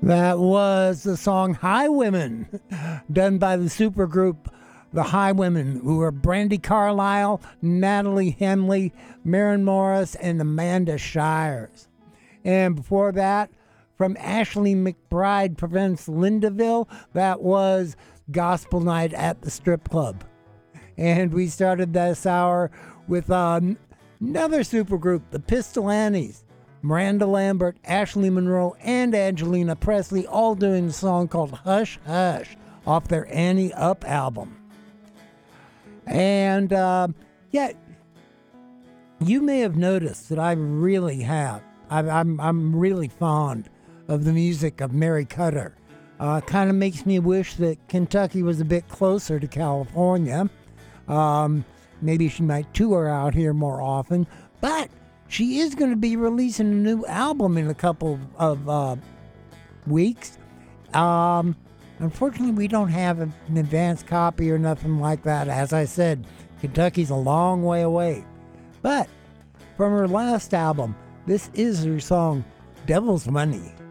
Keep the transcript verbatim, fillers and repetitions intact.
That was the song Highwomen, done by the supergroup The Highwomen, who are Brandi Carlile, Natalie Henley, Maren Morris, and Amanda Shires. And before that, from Ashley McBryde Presents Lindaville, that was Gospel Night at the Strip Club. And we started this hour with uh, another supergroup, the Pistol Annies. Miranda Lambert, Ashley Monroe, and Angelina Presley all doing a song called Hush Hush off their Annie Up album. And, uh, yeah, you may have noticed that I really have. I, I'm, I'm really fond of the music of Mary Cutter. Uh, kind of makes me wish that Kentucky was a bit closer to California. Um, maybe she might tour out here more often. But she is going to be releasing a new album in a couple of uh, weeks. Um, unfortunately, we don't have an advance copy or nothing like that. As I said, Kentucky's a long way away. But from her last album, this is her song, Devil's Money.